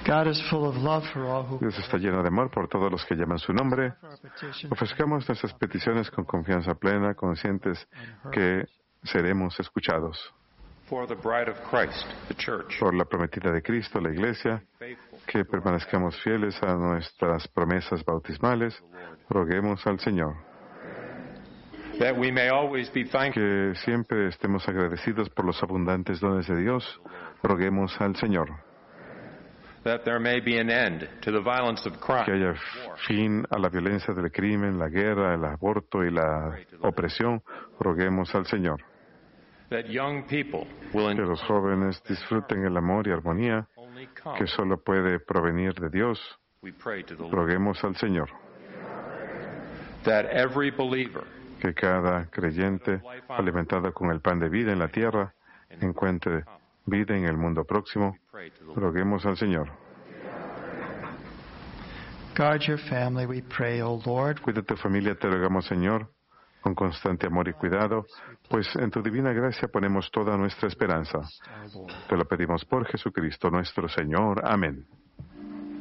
God is full of love for all who Dios está lleno de amor por todos los que llaman su nombre. Ofrezcamos nuestras peticiones con confianza plena, conscientes que seremos escuchados. For the bride of Christ, the church. Por la prometida de Cristo, la Iglesia, que permanezcamos fieles a nuestras promesas bautismales, roguemos al Señor. That we may always be thankful. Que siempre estemos agradecidos por los abundantes dones de Dios, roguemos al Señor. That there may be an end to the violence of crime. Que haya fin a la violencia del crimen, la guerra, el aborto y la opresión, roguemos al Señor. That young people will que los jóvenes disfruten el amor y armonía que solo puede provenir de Dios, roguemos al Señor. That every believer, que cada creyente, alimentado con el pan de vida en la tierra, encuentre vida en el mundo próximo, roguemos al Señor. Guard your family, we pray, O Lord. Cuida tu familia, te rogamos, Señor, con constante amor y cuidado, pues en tu divina gracia ponemos toda nuestra esperanza. Te lo pedimos por Jesucristo nuestro Señor. Amén.